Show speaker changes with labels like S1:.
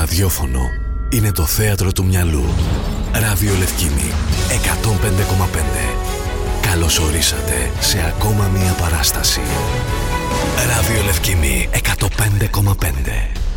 S1: ραδιόφωνο είναι το θέατρο του μυαλού. Ραδιολευκήμη 105,5. Καλώς ορίσατε σε ακόμα μία παράσταση. Ραδιολευκήμη 105,5.